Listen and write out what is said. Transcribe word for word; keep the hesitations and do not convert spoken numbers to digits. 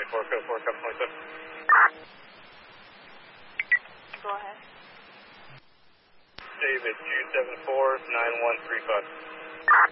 four, code four, cup twenty-seven. Go ahead. David, two seven four, nine one three five.